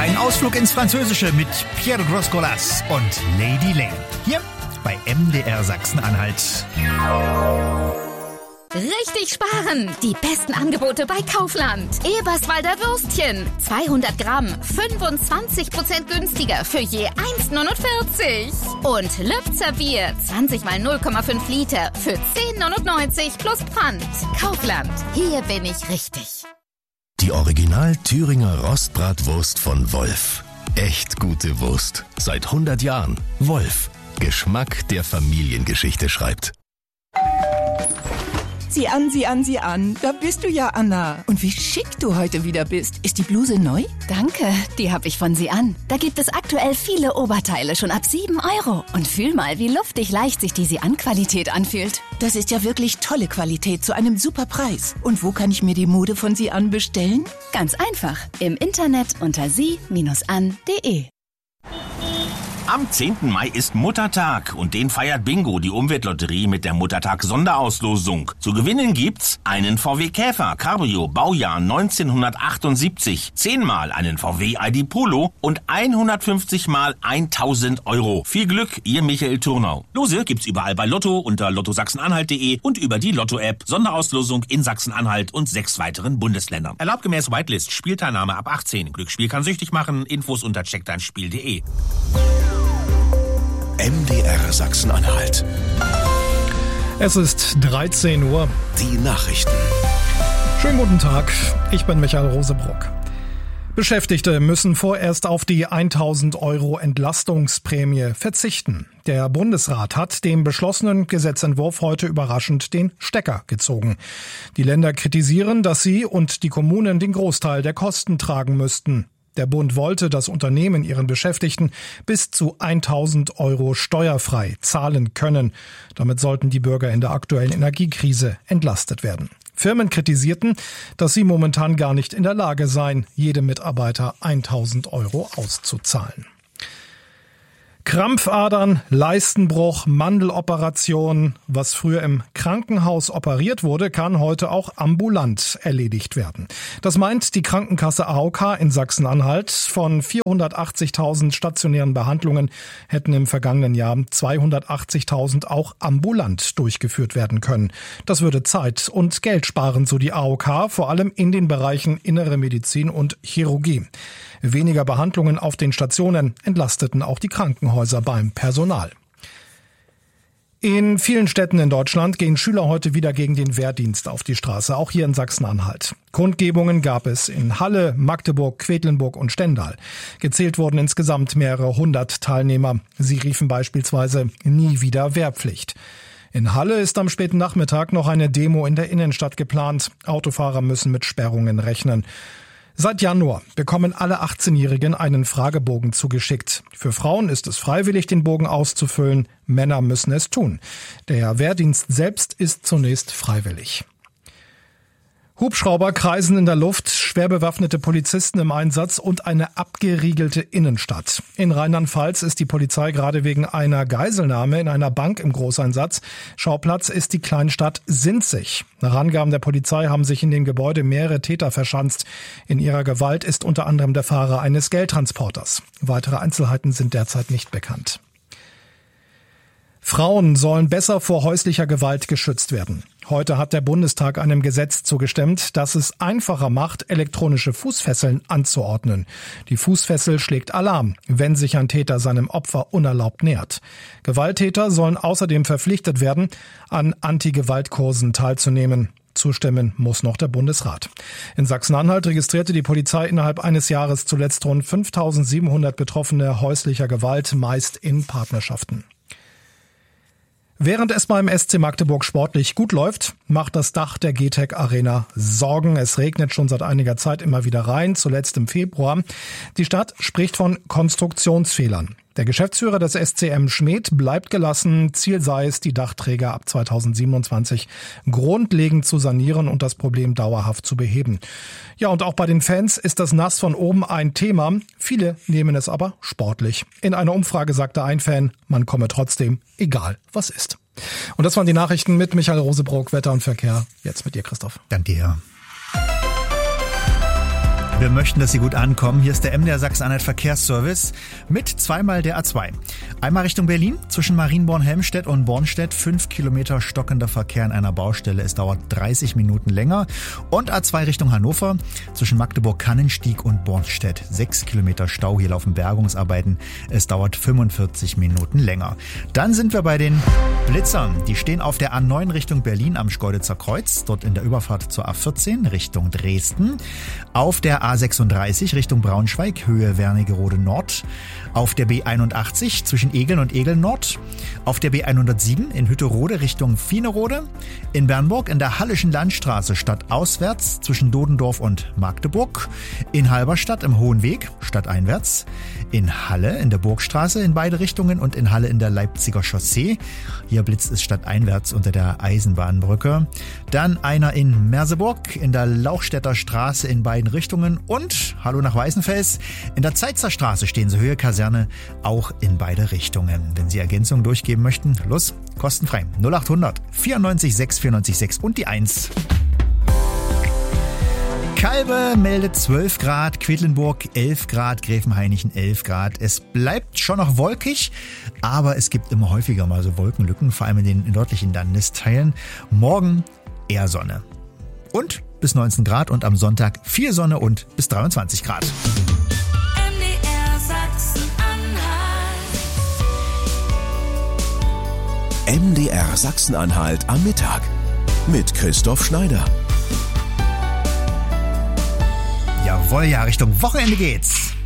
Ein Ausflug ins Französische mit Pierre Groscolas und Lady Lane. Hier bei MDR Sachsen-Anhalt. Richtig sparen! Die besten Angebote bei Kaufland. Eberswalder Würstchen. 200 Gramm, 25% günstiger für je 1,49. Und Lübzer Bier, 20 mal 0,5 Liter für 10,99 plus Pfand. Kaufland, hier bin ich richtig. Die Original Thüringer Rostbratwurst von Wolf. Echt gute Wurst. Seit 100 Jahren. Wolf. Geschmack, der Familiengeschichte schreibt. Sieh an. Da bist du ja, Anna. Und wie schick du heute wieder bist. Ist die Bluse neu? Danke, die habe ich von Sie an. Da gibt es aktuell viele Oberteile schon ab 7 €. Und fühl mal, wie luftig leicht sich die Sie-an-Qualität anfühlt. Das ist ja wirklich tolle Qualität zu einem super Preis. Und wo kann ich mir die Mode von Sie an bestellen? Ganz einfach. Im Internet unter sie-an.de. Am 10. Mai ist Muttertag und den feiert Bingo, die Umweltlotterie, mit der Muttertag-Sonderauslosung. Zu gewinnen gibt's einen VW Käfer Cabrio Baujahr 1978, 10-mal einen VW ID Polo und 150 mal 1.000 €. Viel Glück, Ihr Michael Turnau. Lose gibt's überall bei Lotto unter lottosachsenanhalt.de und über die Lotto-App. Sonderauslosung in Sachsen-Anhalt und 6 weiteren Bundesländern. Erlaubt gemäß Whitelist. Spielteilnahme ab 18. Glücksspiel kann süchtig machen. Infos unter checkdeinspiel.de. MDR Sachsen-Anhalt. Es ist 13 Uhr. Die Nachrichten. Schönen guten Tag, ich bin Michael Rosebrock. Beschäftigte müssen vorerst auf die 1.000 € Entlastungsprämie verzichten. Der Bundesrat hat dem beschlossenen Gesetzentwurf heute überraschend den Stecker gezogen. Die Länder kritisieren, dass sie und die Kommunen den Großteil der Kosten tragen müssten. Der Bund wollte, dass Unternehmen ihren Beschäftigten bis zu 1.000 € steuerfrei zahlen können. Damit sollten die Bürger in der aktuellen Energiekrise entlastet werden. Firmen kritisierten, dass sie momentan gar nicht in der Lage seien, jedem Mitarbeiter 1.000 € auszuzahlen. Krampfadern, Leistenbruch, Mandeloperation, was früher im Krankenhaus operiert wurde, kann heute auch ambulant erledigt werden. Das meint die Krankenkasse AOK in Sachsen-Anhalt. Von 480.000 stationären Behandlungen hätten im vergangenen Jahr 280.000 auch ambulant durchgeführt werden können. Das würde Zeit und Geld sparen, so die AOK, vor allem in den Bereichen Innere Medizin und Chirurgie. Weniger Behandlungen auf den Stationen entlasteten auch die Krankenhäuser beim Personal. In vielen Städten in Deutschland gehen Schüler heute wieder gegen den Wehrdienst auf die Straße, auch hier in Sachsen-Anhalt. Kundgebungen gab es in Halle, Magdeburg, Quedlinburg und Stendal. Gezählt wurden insgesamt mehrere 100 Teilnehmer. Sie riefen beispielsweise nie wieder Wehrpflicht. In Halle ist am späten Nachmittag noch eine Demo in der Innenstadt geplant. Autofahrer müssen mit Sperrungen rechnen. Seit Januar bekommen alle 18-Jährigen einen Fragebogen zugeschickt. Für Frauen ist es freiwillig, den Bogen auszufüllen. Männer müssen es tun. Der Wehrdienst selbst ist zunächst freiwillig. Hubschrauber kreisen in der Luft, schwer bewaffnete Polizisten im Einsatz und eine abgeriegelte Innenstadt. In Rheinland-Pfalz ist die Polizei gerade wegen einer Geiselnahme in einer Bank im Großeinsatz. Schauplatz ist die Kleinstadt Sinzig. Nach Angaben der Polizei haben sich in dem Gebäude mehrere Täter verschanzt. In ihrer Gewalt ist unter anderem der Fahrer eines Geldtransporters. Weitere Einzelheiten sind derzeit nicht bekannt. Frauen sollen besser vor häuslicher Gewalt geschützt werden. Heute hat der Bundestag einem Gesetz zugestimmt, das es einfacher macht, elektronische Fußfesseln anzuordnen. Die Fußfessel schlägt Alarm, wenn sich ein Täter seinem Opfer unerlaubt nähert. Gewalttäter sollen außerdem verpflichtet werden, an Anti-Gewalt-Kursen teilzunehmen. Zustimmen muss noch der Bundesrat. In Sachsen-Anhalt registrierte die Polizei innerhalb eines Jahres zuletzt rund 5.700 Betroffene häuslicher Gewalt, meist in Partnerschaften. Während es beim SC Magdeburg sportlich gut läuft, macht das Dach der GTEC Arena Sorgen. Es regnet schon seit einiger Zeit immer wieder rein, zuletzt im Februar. Die Stadt spricht von Konstruktionsfehlern. Der Geschäftsführer des SCM Schmed bleibt gelassen. Ziel sei es, die Dachträger ab 2027 grundlegend zu sanieren und das Problem dauerhaft zu beheben. Ja, und auch bei den Fans ist das Nass von oben ein Thema. Viele nehmen es aber sportlich. In einer Umfrage sagte ein Fan, man komme trotzdem, egal was ist. Und das waren die Nachrichten mit Michael Rosebrock, Wetter und Verkehr. Jetzt mit dir, Christoph. Danke dir. Wir möchten, dass Sie gut ankommen. Hier ist der MDR Sachsen-Anhalt Verkehrsservice mit zweimal der A2. Einmal Richtung Berlin, zwischen Marienborn-Helmstedt und Bornstedt. 5 Kilometer stockender Verkehr an einer Baustelle. Es dauert 30 Minuten länger. Und A2 Richtung Hannover, zwischen Magdeburg-Kannenstieg und Bornstedt. 6 Kilometer Stau. Hier laufen Bergungsarbeiten. Es dauert 45 Minuten länger. Dann sind wir bei den Blitzern. Die stehen auf der A9 Richtung Berlin am Schkeuditzer Kreuz. Dort in der Überfahrt zur A14 Richtung Dresden. Auf der A36 Richtung Braunschweig, Höhe Wernigerode Nord. Auf der B81 zwischen Egeln und Egeln Nord. Auf der B107 in Hütterode Richtung Viehnerode. In Bernburg in der Hallischen Landstraße stadtauswärts zwischen Dodendorf und Magdeburg. In Halberstadt im Hohen Weg stadteinwärts. In Halle in der Burgstraße in beide Richtungen und in Halle in der Leipziger Chaussee. Hier blitzt es stadteinwärts unter der Eisenbahnbrücke. Dann einer in Merseburg in der Lauchstädter Straße in beiden Richtungen und, hallo nach Weißenfels, in der Zeitzer Straße stehen Sie Höhe Kaserne auch in beide Richtungen. Wenn Sie Ergänzungen durchgeben möchten, los, kostenfrei. 0800 94 6 94 6 und die 1. Calbe meldet 12 Grad, Quedlinburg 11 Grad, Gräfenhainichen 11 Grad. Es bleibt schon noch wolkig, aber es gibt immer häufiger mal so Wolkenlücken, vor allem in den nördlichen Landesteilen. Morgen eher Sonne. Und bis 19 Grad und am Sonntag viel Sonne und bis 23 Grad. MDR Sachsen-Anhalt. MDR Sachsen-Anhalt am Mittag mit Christoph Schneider. Jawohl, ja, Richtung Wochenende geht's.